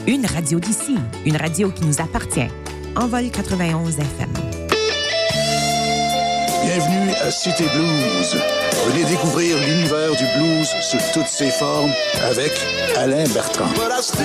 Une radio d'ici, une radio qui nous appartient. Envol 91 FM. Bienvenue à Cité Blues. Venez découvrir l'univers du blues sous toutes ses formes avec Alain Bertrand.